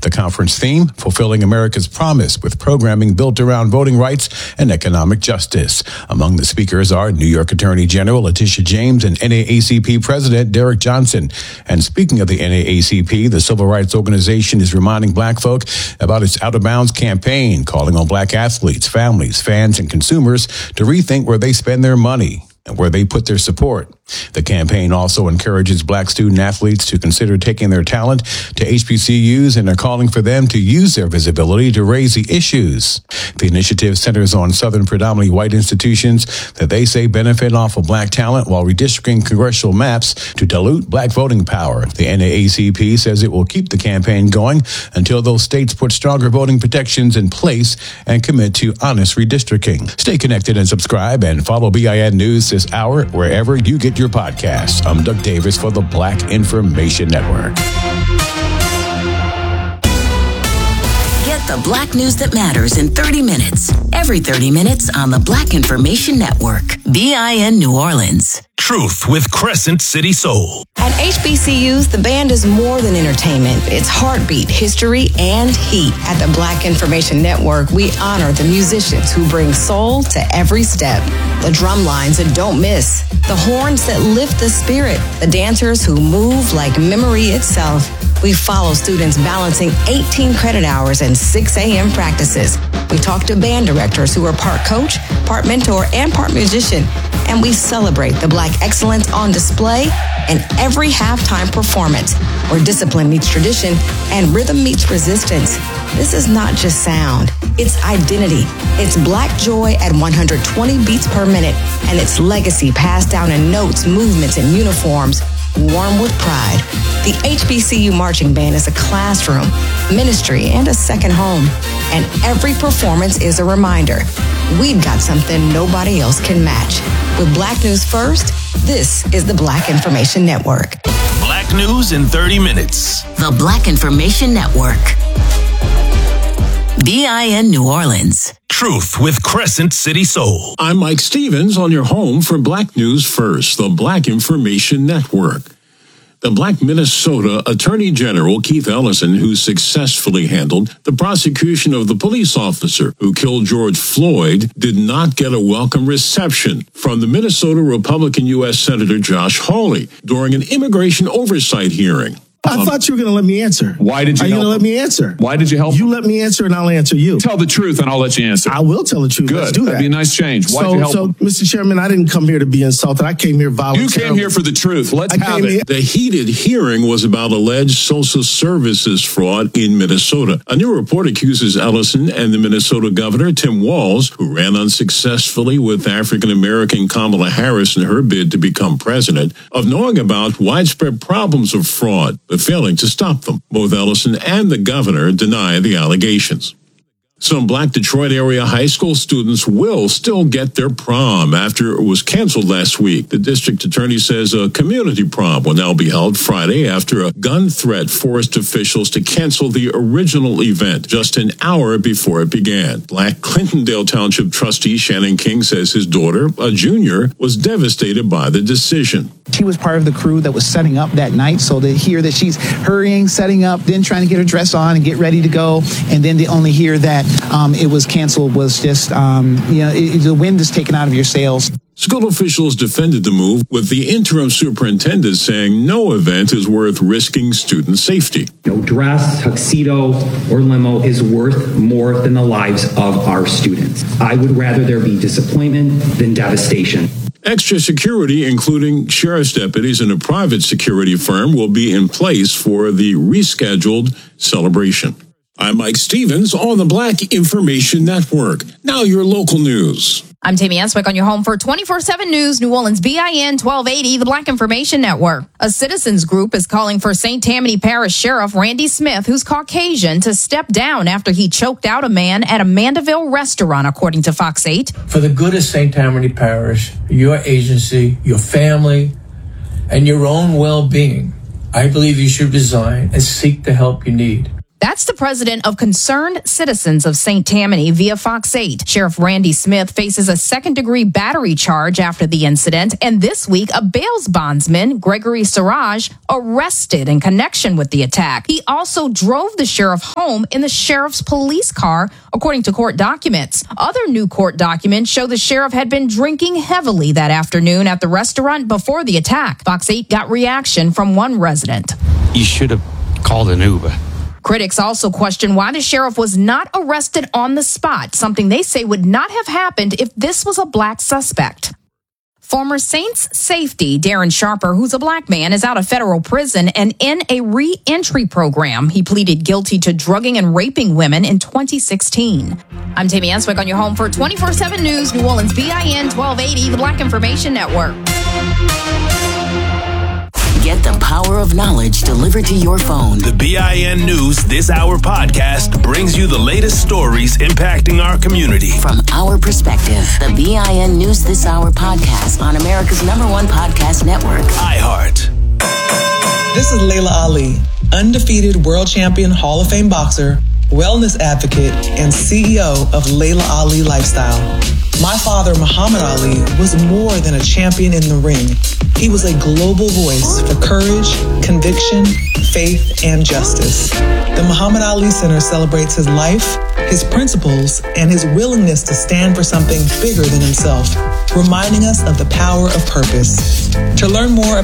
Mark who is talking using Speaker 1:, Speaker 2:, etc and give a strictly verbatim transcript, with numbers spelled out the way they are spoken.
Speaker 1: The conference theme, Fulfilling America's Promise with Programming Built Around Voting Rights and Economic Justice. Among the speakers are New York Attorney General Letitia James and N double A C P President Derek Johnson. And speaking of the N double A C P, the civil rights organization is reminding black folk about its Out of Bounds campaign, calling on black athletes, families, fans, and consumers to rethink where they spend their money and where they put their support. The campaign also encourages black student athletes to consider taking their talent to H B C Us and are calling for them to use their visibility to raise the issues. The initiative centers on Southern predominantly white institutions that they say benefit off of black talent while redistricting congressional maps to dilute black voting power. The N double A C P says it will keep the campaign going until those states put stronger voting protections in place and commit to honest redistricting. Stay connected and subscribe and follow B I N News this hour wherever you get your podcasts. I'm Doug Davis for the Black Information Network.
Speaker 2: Get the Black news that matters in thirty minutes. Every thirty minutes on the Black Information Network. B I N New Orleans.
Speaker 3: Truth with Crescent City Soul.
Speaker 4: At H B C Us, the band is more than entertainment. It's heartbeat, history, and heat. At the Black Information Network, we honor the musicians who bring soul to every step. The drum lines that don't miss. The horns that lift the spirit. The dancers who move like memory itself. We follow students balancing eighteen credit hours and six a.m. practices. We talk to band directors who are part coach, part mentor, and part musician. And we celebrate the Black excellence on display in every halftime performance, where discipline meets tradition and rhythm meets resistance. This is not just sound, it's identity. It's Black joy at one hundred twenty beats per minute, and its legacy passed down in notes, movements, and uniforms, worn with pride. The H B C U Marching Band is a classroom, ministry, and a second home. And every performance is a reminder. We've got something nobody else can match. With Black News First, this is the Black Information Network.
Speaker 3: Black News in thirty minutes.
Speaker 2: The Black Information Network. B I N New Orleans.
Speaker 3: Truth with Crescent City Soul.
Speaker 5: I'm Mike Stevens on your home for Black News First, the Black Information Network. The Black Minnesota Attorney General Keith Ellison, who successfully handled the prosecution of the police officer who killed George Floyd, did not get a welcome reception from the Minnesota Republican U S Senator Josh Hawley during an immigration oversight hearing.
Speaker 6: I
Speaker 5: Um,
Speaker 6: thought you were going to let me answer.
Speaker 7: Why did you
Speaker 6: Are you
Speaker 7: help
Speaker 6: going to let
Speaker 7: him?
Speaker 6: me answer?
Speaker 7: Why did you help
Speaker 6: You let me answer and I'll answer you.
Speaker 7: Tell the truth and I'll let you answer.
Speaker 6: I will tell the truth.
Speaker 7: Good.
Speaker 6: Let's do
Speaker 7: That'd
Speaker 6: that.
Speaker 7: be a nice change. Why'd
Speaker 6: so,
Speaker 7: you help
Speaker 6: so,
Speaker 7: him?
Speaker 6: Mister Chairman, I didn't come here to be insulted. I came here
Speaker 7: You
Speaker 6: voluntarily.
Speaker 7: came here for the truth. Let's
Speaker 6: I
Speaker 7: have
Speaker 6: came
Speaker 7: it.
Speaker 6: here-
Speaker 5: The heated hearing was about alleged social services fraud in Minnesota. A new report accuses Ellison and the Minnesota governor, Tim Walz, who ran unsuccessfully with African-American Kamala Harris in her bid to become president, of knowing about widespread problems of fraud, but failing to stop them. Both Ellison and the governor deny the allegations. Some Black Detroit area high school students will still get their prom after it was canceled last week. The district attorney says a community prom will now be held Friday after a gun threat forced officials to cancel the original event just an hour before it began. Black Clintondale Township trustee Shannon King says his daughter, a junior, was devastated by the decision.
Speaker 8: She was part of the crew that was setting up that night, so to hear that she's hurrying, setting up, then trying to get her dress on and get ready to go, and then to only hear that um, it was canceled was just, um, you know, it, the wind is taken out of your sails.
Speaker 5: School officials defended the move, with the interim superintendent saying no event is worth risking student safety.
Speaker 9: No dress, tuxedo, or limo is worth more than the lives of our students. I would rather there be disappointment than devastation.
Speaker 5: Extra security, including sheriff's deputies and a private security firm, will be in place for the rescheduled celebration. I'm Mike Stevens on the Black Information Network. Now your local news.
Speaker 10: I'm Tammy Answick on your home for twenty-four seven News, New Orleans, B I N twelve eighty, the Black Information Network. A citizens group is calling for Saint Tammany Parish Sheriff Randy Smith, who's Caucasian, to step down after he choked out a man at a Mandeville restaurant, according to Fox eight.
Speaker 11: For the good of Saint Tammany Parish, your agency, your family, and your own well-being, I believe you should resign and seek the help you need.
Speaker 10: That's the president of Concerned Citizens of Saint Tammany via Fox eight. Sheriff Randy Smith faces a second-degree battery charge after the incident, and this week, a bail bondsman, Gregory Siraj, arrested in connection with the attack. He also drove the sheriff home in the sheriff's police car, according to court documents. Other new court documents show the sheriff had been drinking heavily that afternoon at the restaurant before the attack. Fox eight got reaction from one resident.
Speaker 12: You should have called an Uber.
Speaker 10: Critics also question why the sheriff was not arrested on the spot, something they say would not have happened if this was a black suspect. Former Saints safety Darren Sharper, who's a black man, is out of federal prison and in a re-entry program. He pleaded guilty to drugging and raping women in twenty sixteen. I'm Tammy Answick on your home for twenty-four seven News, New Orleans B I N twelve eighty, the Black Information Network.
Speaker 2: Get the power of knowledge delivered to your phone.
Speaker 3: The B I N News This Hour podcast brings you the latest stories impacting our community.
Speaker 2: From our perspective, the B I N News This Hour podcast on America's number one podcast network,
Speaker 3: iHeart.
Speaker 13: This is Layla Ali, undefeated world champion, Hall of Fame boxer, wellness advocate, and C E O of Layla Ali Lifestyle. My father, Muhammad Ali, was more than a champion in the ring. He was a global voice for courage, conviction, faith, and justice. The Muhammad Ali Center celebrates his life, his principles, and his willingness to stand for something bigger than himself, reminding us of the power of purpose. To learn more about